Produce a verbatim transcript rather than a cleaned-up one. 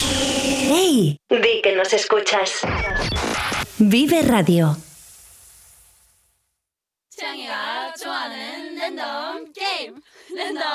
¡Hey! Di que nos escuchas. Vive Radio. 창이가 좋아하는 랜덤 게임 랜덤